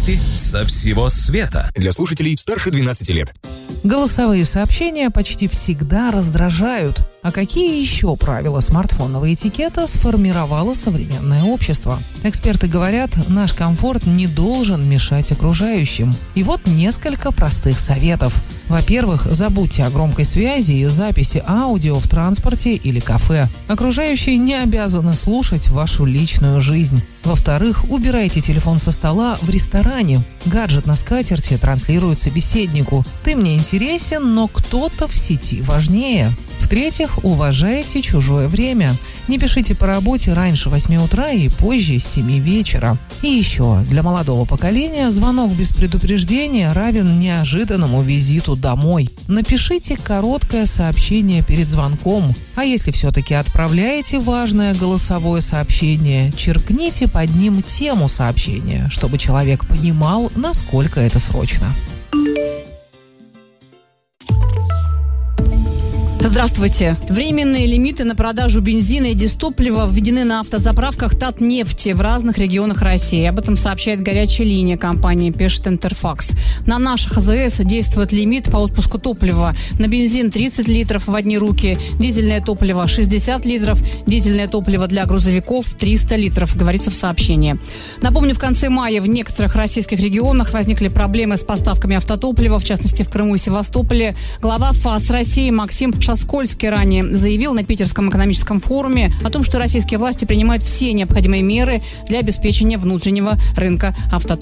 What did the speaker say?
Новости со всего света. Для слушателей старше 12 лет. Голосовые сообщения почти всегда раздражают. А какие еще правила смартфонного этикета сформировало современное общество? Эксперты говорят, наш комфорт не должен мешать окружающим. И вот несколько простых советов. Во-первых, забудьте о громкой связи и записи аудио в транспорте или кафе. Окружающие не обязаны слушать вашу личную жизнь. Во-вторых, убирайте телефон со стола в ресторане. Гаджет на скатерти транслирует собеседнику. Ты мне интересен, но кто-то в сети важнее. В-третьих, уважайте чужое время. Не пишите по работе раньше 8 утра и позже 7 вечера. И еще, для молодого поколения звонок без предупреждения равен неожиданному визиту домой. Напишите короткое сообщение перед звонком. А если все-таки отправляете важное голосовое сообщение, черкните под ним тему сообщения, чтобы человек понимал, насколько это срочно. Здравствуйте. Временные лимиты на продажу бензина и дизтоплива введены на автозаправках Татнефти в разных регионах России. Об этом сообщает горячая линия компании, пишет Интерфакс. На наших АЗС действует лимит по отпуску топлива. На бензин 30 литров в одни руки, дизельное топливо 60 литров, дизельное топливо для грузовиков 300 литров, говорится в сообщении. Напомню, в конце мая в некоторых российских регионах возникли проблемы с поставками автотоплива, в частности в Крыму и Севастополе. Глава ФАС России Максим Шаскольский ранее заявил на Питерском экономическом форуме о том, что российские власти принимают все необходимые меры для обеспечения внутреннего рынка автотоплива.